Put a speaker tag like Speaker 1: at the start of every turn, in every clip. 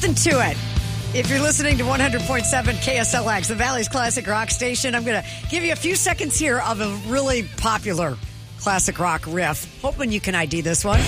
Speaker 1: nothing to it. If you're listening to 100.7 KSLX, the Valley's classic rock station, I'm going to give you a few seconds here of a really popular classic rock riff. Hoping you can ID this one.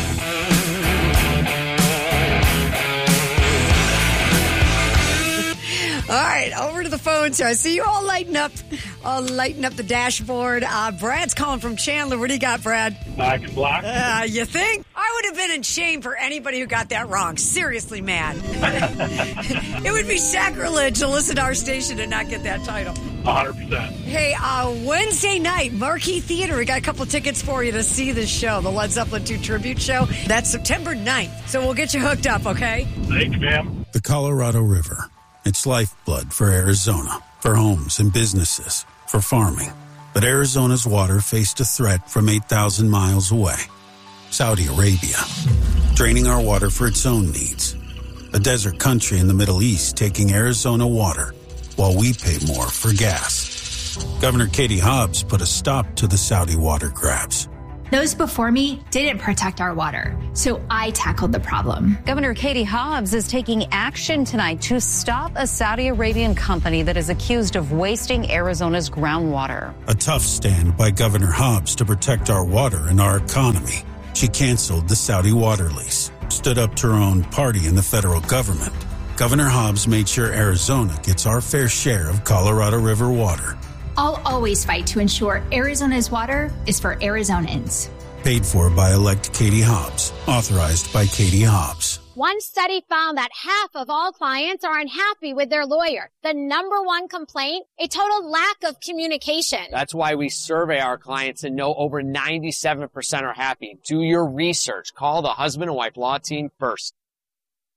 Speaker 1: All right, over to the phone. So I see you all lighting up the dashboard. Brad's calling from Chandler. What do you got, Brad?
Speaker 2: Back and Black.
Speaker 1: You think? I would have been in shame for anybody who got that wrong. Seriously, man. It would be sacrilege to listen to our station and not get that title.
Speaker 2: 100%.
Speaker 1: Hey, Wednesday night, Marquee Theater. We got a couple tickets for you to see this show, the Led Zeppelin 2 tribute show. That's September 9th. So we'll get you hooked up, okay?
Speaker 2: Thank you, ma'am.
Speaker 3: The Colorado River. It's lifeblood for Arizona, for homes and businesses, for farming. But Arizona's water faced a threat from 8,000 miles away. Saudi Arabia, draining our water for its own needs. A desert country in the Middle East taking Arizona water while we pay more for gas. Governor Katie Hobbs put a stop to the Saudi water grabs.
Speaker 4: Those before me didn't protect our water, so I tackled the problem.
Speaker 5: Governor Katie Hobbs is taking action tonight to stop a Saudi Arabian company that is accused of wasting Arizona's groundwater.
Speaker 3: A tough stand by Governor Hobbs to protect our water and our economy. She canceled the Saudi water lease, stood up to her own party in the federal government. Governor Hobbs made sure Arizona gets our fair share of Colorado River water.
Speaker 4: I'll always fight to ensure Arizona's water is for Arizonans.
Speaker 3: Paid for by elect Katie Hobbs. Authorized by Katie Hobbs.
Speaker 6: One study found that half of all clients are unhappy with their lawyer. The number one complaint, a total lack of communication.
Speaker 7: That's why we survey our clients and know over 97% are happy. Do your research. Call the husband and wife law team first.